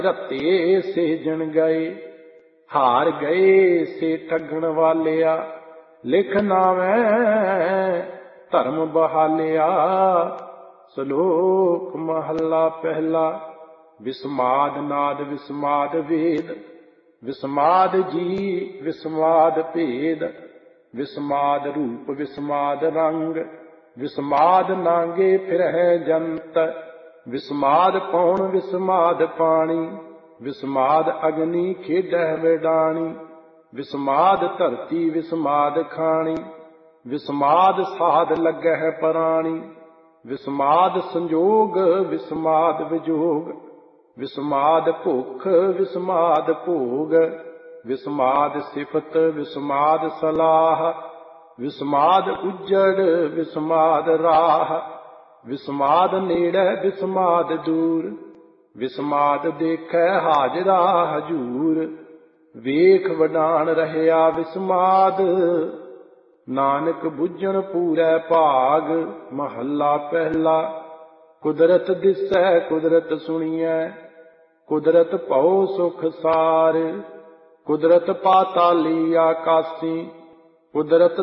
रते Schezwan गए, हार गए से ठगण वालिया। लिख नावै धर्म बहालिया। श्लोक महला पहला। विस्माद नाद विस्माद वेद, विस्माद जी विस्माद भेद। विस्माद रूप विस्माद रंग, विस्माद नांगे फिरहै जंत। विस्माद पौण विस्माद पानी, विस्माद अग्नि खेडह विडाणी। विस्माद धरती विस्माद खाणी, विस्माद साध लगह पराणी। विस्माद संजोग विस्माद विजोग, विस्माद भुख विस्माद भोग। विस्माद सिफत विस्माद सलाह, विस्माद उजड़ विस्माद राह। विस्माद नेड़े विस्माद दूर, विस्माद देखै हाजरा हजूर। वेख वडान रहया विस्माद, नानक बुझण पूरै भाग। महला पहला। कुदरत दिसै कुदरत सुनियै, कुदरत भौ सुख सार। कुदरत पाताली आकासी, कुदरत